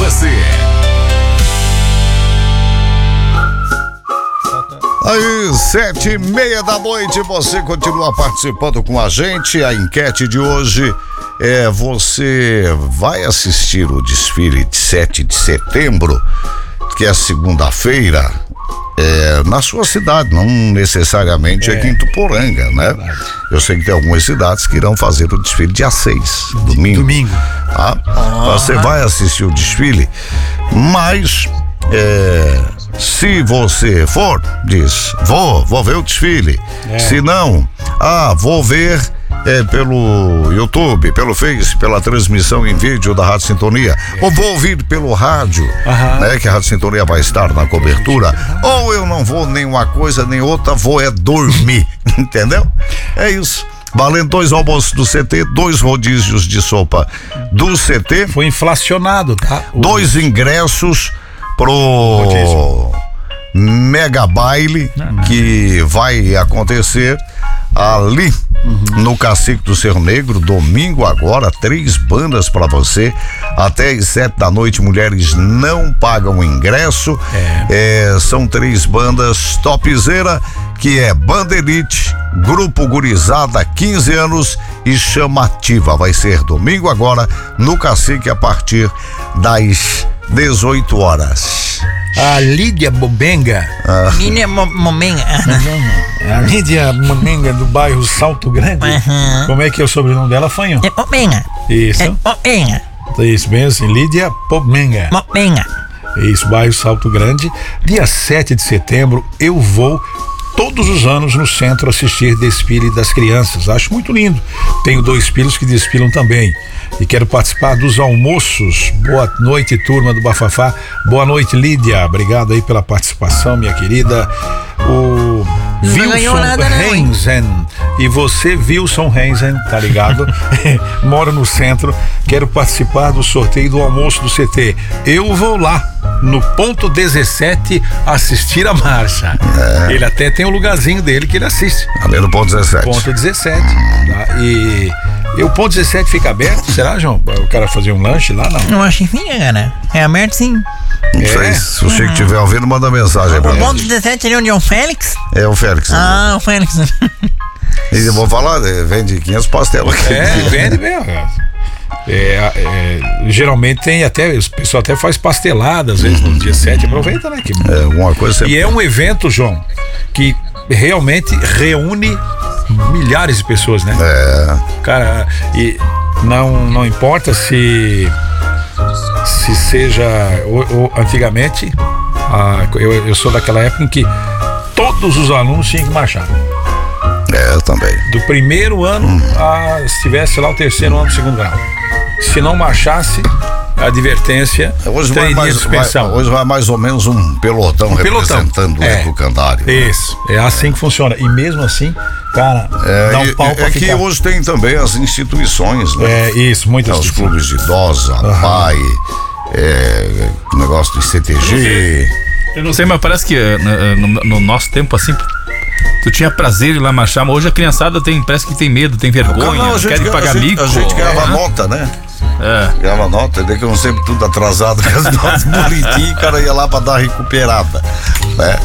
você. Aí, 7:30 da noite, você continua participando com a gente. A enquete de hoje é: você vai assistir o desfile de 7 de setembro, que é segunda-feira, na sua cidade, não necessariamente aqui em Tuporanga, né? Eu sei que tem algumas cidades que irão fazer o desfile dia 6, domingo. Tá? Você vai assistir o desfile, mas se você for, diz, vou ver o desfile. Se não, vou ver pelo YouTube, pelo Face, pela transmissão em vídeo da Rádio Sintonia, ou vou ouvir pelo rádio, né, que a Rádio Sintonia vai estar na cobertura, ou eu não vou nem uma coisa nem outra, vou dormir, entendeu? É isso. Valendo 2 almoços do CT, 2 rodízios de sopa do CT. Foi inflacionado, tá? 2 ingressos pro Mega Baile que vai acontecer ali no Cacique do Cerro Negro, domingo agora, 3 bandas pra você, até às 7 da noite, mulheres não pagam ingresso, são 3 bandas topzera, que é Banda Elite, Grupo Gurizada, 15 anos e Chamativa. Vai ser domingo agora no Cacique a partir das 18 horas. A Lídia Momenga. Lídia Momenga. A Lídia Momenga do bairro Salto Grande. Como é que é o sobrenome dela, Fanho? É Momenga. Isso. É Momenga. Isso mesmo, Lídia Momenga. Momenga. Isso, bairro Salto Grande. Dia 7 de setembro eu vou todos os anos no centro assistir desfile das crianças. Acho muito lindo. Tenho 2 filhos que desfilam também e quero participar dos almoços. Boa noite, turma do Bafafá. Boa noite, Lídia. Obrigado aí pela participação, minha querida. O Wilson Renzen. E você, Wilson Renzen, tá ligado? Moro no centro, quero participar do sorteio do almoço do CT. Eu vou lá no ponto 17 assistir a marcha. Ele até tem um lugarzinho dele que ele assiste. Ali no ponto 17. Ponto 17. Tá? E o ponto 17 fica aberto, será, João? O cara fazer um lanche lá, não? Não acho que fica, cara. É aberto sim. Não sei, se o Chico estiver ouvindo, manda mensagem pra O mim. ponto 17 ali onde é o Félix? É o Félix. O Félix. E eu vou falar, vende 500 pastelas. Vende mesmo. Geralmente tem até, o pessoal até faz pastelada às vezes no dia 7, aproveita, né? Uma coisa sempre... E é um evento, João, que realmente reúne milhares de pessoas, né? Cara, e não importa se seja antigamente, eu sou daquela época em que todos os alunos tinham que marchar. Eu também. Do primeiro ano se tivesse lá o terceiro ano do 2º grau. Se não marchasse, a advertência teria suspensão. Hoje vai mais ou menos um pelotão representando o educandário. Isso, é assim que funciona. E mesmo assim, cara, dá um pau pra ficar. Que hoje tem também as instituições, né? Isso, muitas os clubes de idosos, a PAI, o negócio do CTG. Eu não sei, mas parece que no nosso tempo, assim, tu tinha prazer em ir lá marchar, mas hoje a criançada parece que tem medo, tem vergonha, não quer pagar mico. A gente ganhava nota, né? Ganhava nota, daí que eu sempre tudo atrasado, com as notas bonitinhas, o cara ia lá pra dar recuperada, né?